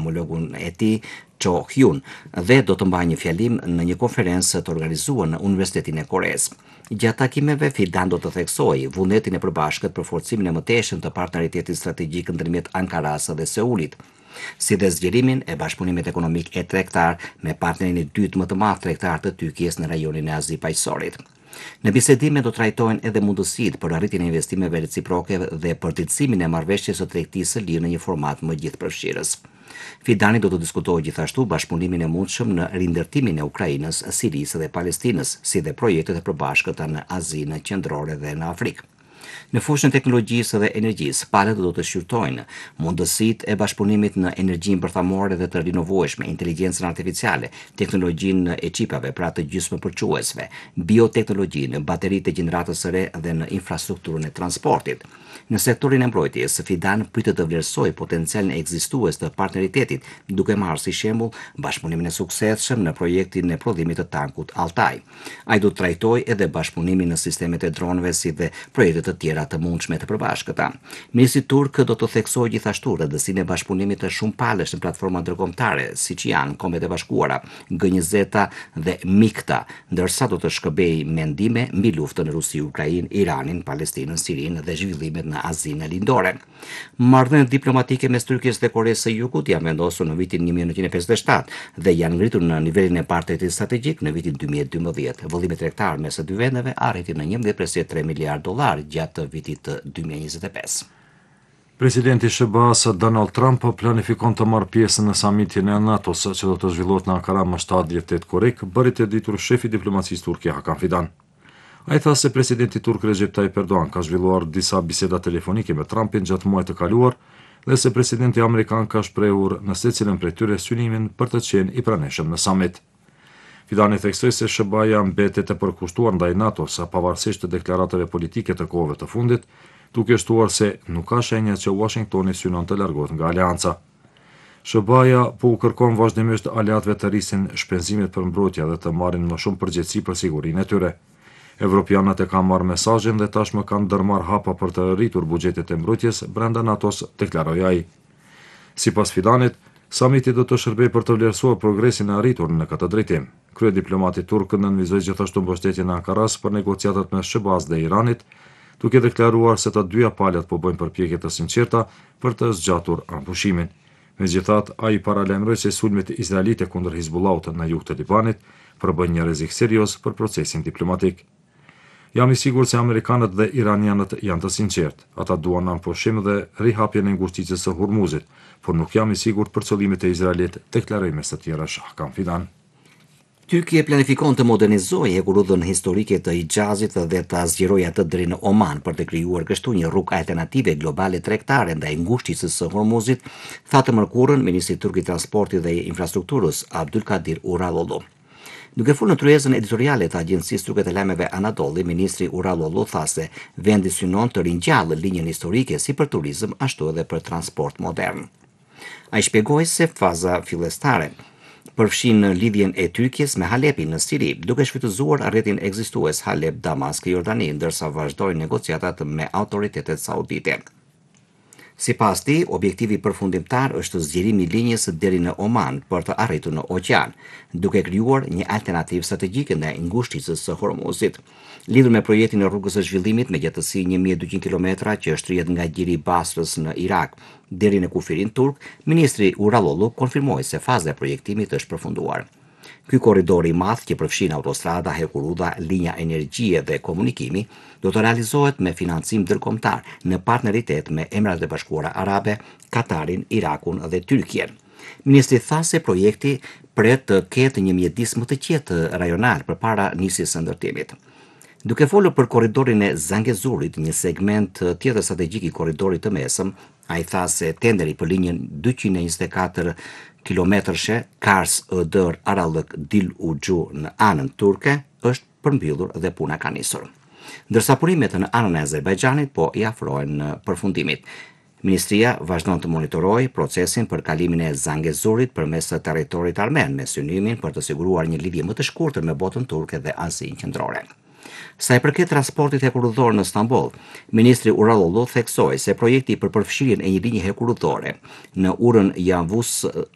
homologun e tij Cho Hyun dhe do të mbajë një fjalim në një konferencë të organizuar në Universitetin e Koresë. Gjatë takimeve, Fidan do të theksojë vullnetin e përbashkët për forcimin e mëtejshëm të partneritetit strategjik ndërmjet Ankaras dhe Seulit, si dhe zgjerimin e bashkëpunimit ekonomik e tregtar me partnerin e dytë më të madh tregtar të Tyrkisë në rajonin e Azipajsorit. Në bisedime do trajtojnë edhe mundësitë për arritjen e investimeve reciproke dhe përditësimin e marrëveshjes së tregtisë së lirë në një format më gjithëpërfshirës. Fidani do të diskutojë gjithashtu bashkëpunimin e mundshëm në rindërtimin e Ukrainës, Sirisë dhe Palestinës, si dhe projektet e përbashkëta në Azinë Qendrore dhe në Afrikë. Në fushën e teknologjisë dhe energjisë, palët do të shqyrtojnë mundësitë e bashkëpunimit në energjinë bërthamore dhe të rinovueshme, inteligjencën artificiale, teknologjinë e çipave, pra të gjysmëpërquesve, bioteknologjinë, bateritë e gjeneratës së re dhe në infrastrukturën e transportit. Në sektorin e mbrojtjes, Fidan pritet të vlerësojë potencialin ekzistues të partneritetit, duke marrë si shembull bashkëpunimin e suksesshëm në projektin e prodhimit të tankut Altaj. Ai do të trajtojë edhe bashkëpunimin në sistemet e dronëve si dhe projekte të tjera të mundshme të përbashkëta. Ministri turk do të theksojë gjithashtu rëndësinë e bashkëpunimit të shumëpalësh në platforma ndërkombëtare, siç janë Kombet e Bashkuara, G20 dhe MIKTA, ndërsa do të shkëbejë mendime mbi luftën Rusi-Ukrainë, Iranin, Palestinën, Sirinë dhe zhvillimet në Azinë Lindore. Marrëdhëniet diplomatike mes Turqisë dhe Koresë së Jugut janë vendosur në vitin 1957 dhe janë ngritur në nivelin e partneritetit strategjik në vitin 2012. Vëllimi tregtar mes së dy vendeve arriti në 11.3 miliard dollar gjatë vitit të 2025. Presidenti SBA-s Donald Trump planifikon të marrë pjesë në samitin e NATO-s që do të zhvillohet në Ankara më 7 korrik, bëri të ditur shefi diplomacisë turke Hakan Fidan. Ai tha se presidenti turk Recep Tayyip Erdogan ka zhvilluar disa biseda telefonike me Trumpin gjatë muajit të kaluar dhe se presidenti amerikan ka shprehur në secilën prej tyre synimin për të qenë i pranishëm në summit. Fidani theksoi se SBA-ja mbetet e përkushtuar ndaj NATO-s pavarësisht të deklaratave politike të kohëve të fundit, duke shtuar se nuk ka shenja që Washingtoni synon të largohet nga aleanca. SBA-ja po u kërkon vazhdimisht aleatëve të rrisin shpenzimet për mbrojtje dhe të marrin më shumë përgjegjësi për sigurinë e tyre. Evropianët e kanë marrë mesazhin dhe tashmë kanë ndërmarrë hapa për të rritur buxhetet e mbrojtjes brenda NATO-s, deklaroi ai. Sipas Fidanit, samiti do të shërbejë për të vlerësuar progresin e arritur në këtë drejtim. Kryediplomati turk nënvizoi gjithashtu mbështetjen e Ankaras për negociatat mes SBA-s dhe Iranit, duke deklaruar se të dyja palët po bëjnë përpjekje të sinqerta për të zgjatur ambushimin. Megjithatë, ai paralajmëroi se sulmet izraelite kundër Hizbullahut në jug të Libanit përbën një rrezik serioz për procesin diplomatik. Jam i sigurt se amerikanët dhe iranianët janë të sinqertë. Ata duan ampushim dhe rihapjen e ngushticës së Hormuzit, por nuk jam i sigurt për qëllimet e Izraelit, deklaroi mes të tjera Hakan Fidan. Tyrkia planifikon të modernizojë hekurudhën historike të Hijazit dhe të zgjerojë atë deri në Oman për të krijuar kështu një rrugë alternative globale tregtare ndaj ngushticës së Hormuzit, tha të mërkurën ministri turk i transportit dhe infrastrukturës Abdulkadir Uralolu. Duke folur në tryezën editoriale të agjencisë turke të lajmeve Anadolu, ministri Uralolu tha se vendi synon të ringjallë linjën historike si për turizëm ashtu edhe për transport modern. Ai shpjegoi se faza fillestare përfshin lidhjen e Tyrkisë me Halepin në Siri, duke shfrytëzuar rrjetin ekzistues Halep-Damask-Jordani, ndërsa vazhdojnë negociatat me autoritetet saudite. Sipas tij, objektivi përfundimtar është zgjerimi i linjës deri në Oman për të arritur në oqean, duke krijuar një alternativë strategjike ndaj ngushticës së Hormuzit. Lidhur me projektin e rrugës së zhvillimit me gjatësi 1200 kilometra që shtrihet nga gjiri i Basrës në Irak deri në kufirin turk, ministri Uralolu konfirmoi se faza e projektimit është përfunduar. Ky korridor i madh që përfshin autostrada, hekurudha, linja energjie dhe komunikimi do të realizohet me financim ndërkombëtar në partneritet me Emiratet e Bashkuara Arabe, Katarin, Irakun dhe Tyrkien. Ministri tha se projekti pret të ketë një mjedis më të qetë rajonal përpara nisjes së ndërtimit. Duke folur për korridorin e Zangezurit, një segment tjetër strategjik i korridorit të mesëm, ai tha se tenderi për linjën 224 kilometrshe Kars-Ëdër Aralëk Dil Uxhu në anën turke është përmbyllur dhe puna ka nisur. Ndërsa punimet në anën e Azerbajxhanit po i afrohen përfundimit. Ministria vazhdon të monitorojë procesin për kalimin e Zangezurit përmes territorit armen me synimin për të siguruar një lidhje më të shkurtër me botën turke dhe Azinë Qendrore. Sa i përket transportit hekurudhor në Stamboll, ministri Uralolu theksoi se projekti për përfshirjen e një linje hekurudhore në urën Yavuz